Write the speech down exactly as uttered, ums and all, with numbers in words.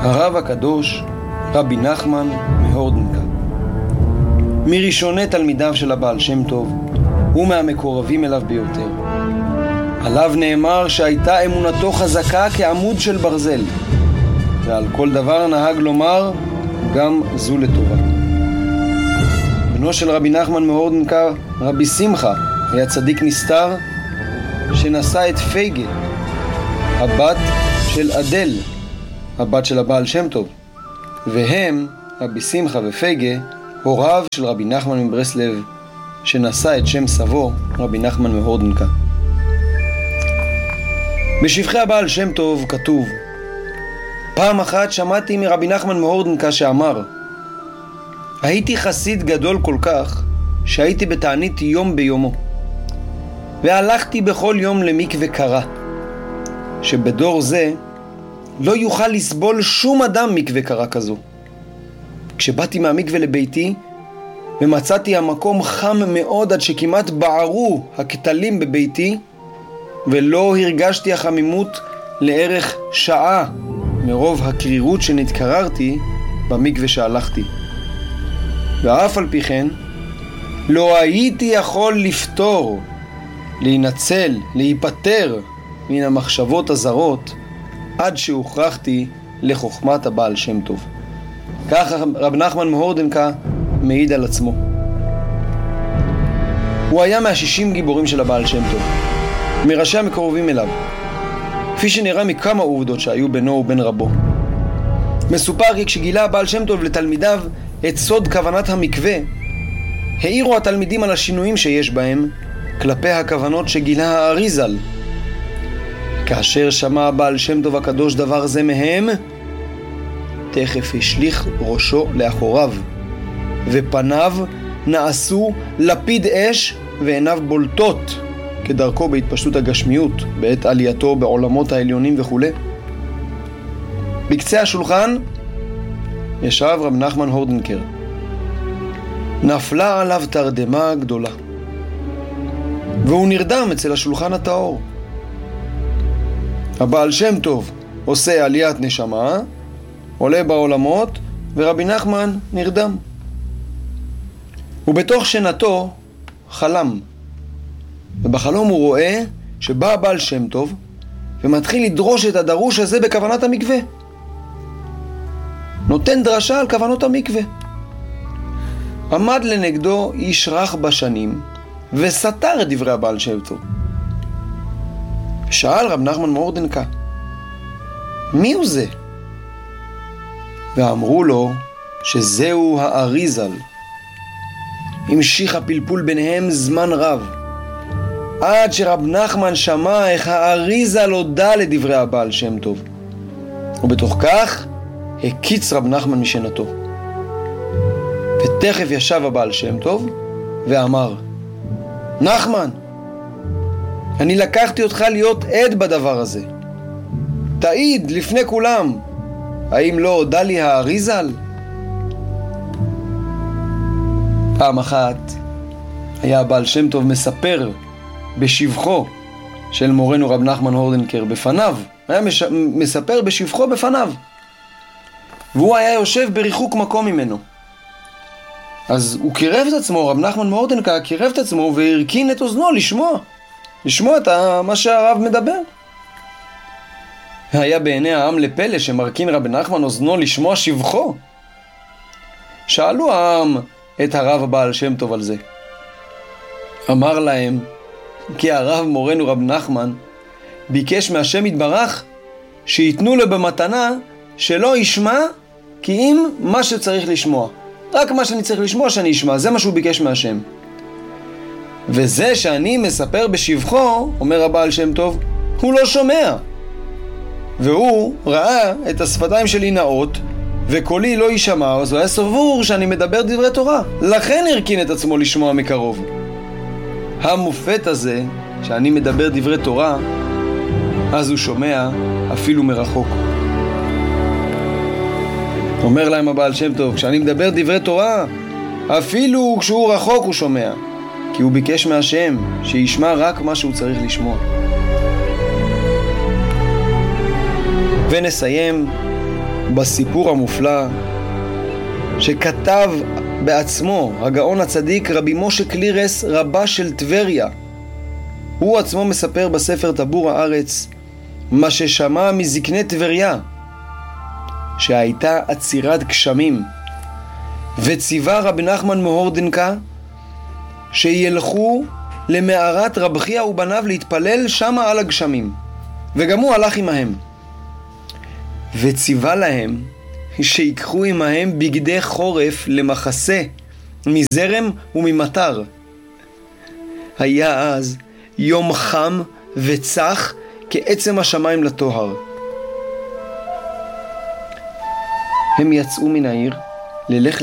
הרב הקדוש רבי נחמן מהורדנקה, מראשוני תלמידיו של הבעל שם טוב ומהמקורבים אליו ביותר. עליו נאמר שהייתה אמונתו חזקה כעמוד של ברזל, ועל כל דבר נהג לומר גם זו לטובה. בנו של רבי נחמן מהורדנקה, רבי שמחה, היה צדיק נסתר שנשא את פייגה, הבת של אדל, הבת של הבעל שם טוב, והם, רבי שמחה ופייגה, הוריו של רבי נחמן מברסלב, שנשא את שם סבו, רבי נחמן מהורדנקה. בשבחי הבעל שם טוב כתוב: פעם אחת שמעתי מרבי נחמן מהורדנקה שאמר: הייתי חסיד גדול כל כך שהייתי בתענית יום ביומו, והלכתי בכל יום למקווה קרה, שבדור זה לא יוכל לסבול שום אדם מקווה קרה כזו. כשבאתי מהמקווה לביתי ומצאתי המקום חם מאוד עד שכמעט בערו הכתלים בביתי, ולא הרגשתי החמימות לערך שעה מרוב הקרירות שנתקררתי במקווה שהלכתי. ואף על פי כן לא הייתי יכול לפתור, להינצל, להיפטר מן המחשבות הזרות עד שהוכרחתי לחוכמת הבעל שם טוב. ככה רב נחמן מהורדנקה מעיד על עצמו. הוא היה מהשישים גיבורים של הבעל שם טוב, מראשי המקורבים אליו, כפי שנראה מכמה עובדות שהיו בינו ובין רבו. מסופר כי כשגילה הבעל שם טוב לתלמידיו את סוד כוונת המקווה, העירו התלמידים על השינויים שיש בהם כלפי הכוונות שגילה האריזל. כאשר שמע הבעל שם טוב הקדוש דבר זה מהם, תכף השליך ראשו לאחוריו, ופניו נעשו לפיד אש ועיניו בולטות, כדרכו בהתפשטות הגשמיות בעת עלייתו בעולמות העליונים וכו'. בקצה השולחן ישב רב נחמן הורדנקר. נפלה עליו תרדמה גדולה, והוא נרדם אצל השולחן הטהור. הבעל שם טוב עושה עליית נשמה, עולה בעולמות, ורבי נחמן נרדם. ובתוך שנתו חלם, ובחלום הוא רואה שבא הבעל שם טוב ומתחיל לדרוש את הדרוש הזה בכוונת המקווה. נותן דרשה על כוונות המקווה. עמד לנגדו איש רך בשנים וסתר את דברי הבעל שם טוב. שאל רב נחמן מהורדנקה: מי הוא זה? ואמרו לו שזהו האריזל. המשיך הפלפול ביניהם זמן רב, עד שרב נחמן שמע איך האריזל הודה לדברי הבעל שם טוב, ובתוך כך הקיץ רב נחמן משנתו. ותכף ישב הבעל שם טוב ואמר: נחמן, אני לקחתי אותך להיות עד בדבר הזה, תעיד לפני כולם, האם לא הודה לי האריזל? פעם אחת היה הבעל שם טוב מספר בשבחו של מורנו רב נחמן הורדנקר בפניו, היה מש... מספר בשבחו בפניו, והוא היה יושב בריחוק מקום ממנו. אז הוא קירב את עצמו, רב נחמן מהורדנקר קירב את עצמו והרכין את אוזנו לשמוע לשמוע את מה שהרב מדבר. היה בעיני העם לפלא שמרכין רב נחמן אוזנו לשמוע שבחו. שאלו העם את הרב הבעל שם טוב על זה. אמר להם כי הרב מורנו רב נחמן ביקש מהשם יתברך שיתנו לו במתנה שלא ישמע כי אם מה שצריך לשמוע, רק מה שאני צריך לשמוע שאני אשמע, זה מה שהוא ביקש מהשם. וזה שאני מספר בשבחו, אומר הבעל שם טוב, הוא לא שומע, והוא ראה את השפתיים שלי נאות וקולי לא יישמע, אז הוא היה סבור שאני מדבר דברי תורה, לכן הרכין את עצמו לשמוע מקרוב. המופת הזה שאני מדבר דברי תורה, אז הוא שומע אפילו מרחוק. אומר להם הבעל שם טוב, כשאני מדבר דברי תורה, אפילו כשהוא רחוק הוא שומע, כי הוא ביקש מהשם שישמע רק מה שהוא צריך לשמוע. ונסיים בסיפור המופלא שכתב בעצמו הגאון הצדיק רבי משה קלירס רבה של טבריה. הוא עצמו מספר בספר טבור הארץ מה ששמע מזקני טבריה, שהייתה עצירת גשמים, וציווה רבי נחמן מהורדנקה שילכו למערת רב חייא ובניו להתפלל שמה על הגשמים, וגם הוא הלך עמהם, וציווה להם שיקחו עמהם בגדי חורף למחסה מזרם וממטר. היה אז יום חם וצח כעצם השמיים לטוהר. הם יצאו מן העיר ללך